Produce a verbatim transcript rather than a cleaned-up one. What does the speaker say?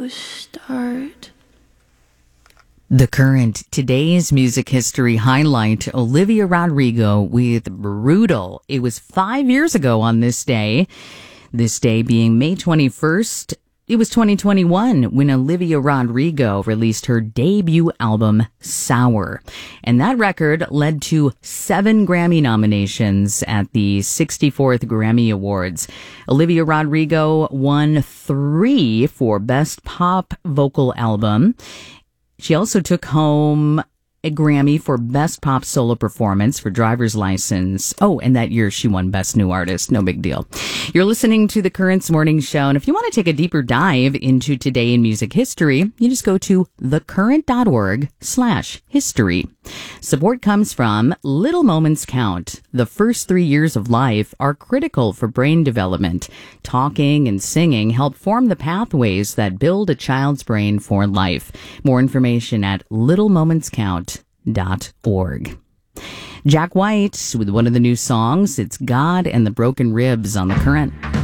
a start. The Current, today's music history highlight, Olivia Rodrigo with Brutal. It was five years ago on this day, this day being May twenty-first. It was twenty twenty-one when Olivia Rodrigo released her debut album, Sour. And that record led to seven Grammy nominations at the sixty-fourth Grammy Awards. Olivia Rodrigo won three for Best Pop Vocal Album. She also took home a Grammy for Best Pop Solo Performance for Driver's License. Oh, and that year she won Best New Artist. No big deal. You're listening to the Currents Morning Show, and if you want to take a deeper dive into today in music history, you just go to thecurrent.org slash history. Support comes from Little Moments Count. The first three years of life are critical for brain development. Talking and singing help form the pathways that build a child's brain for life. More information at little moments count dot org. Jack White with one of the new songs. It's God and the Broken Ribs on The Current.